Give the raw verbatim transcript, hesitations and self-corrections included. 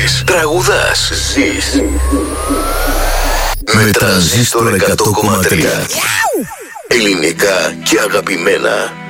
Παίζεις, τραγουδάς, ζεις. Με Τρανζίστορ εκατό κόμμα τρία. Ελληνικά και αγαπημένα.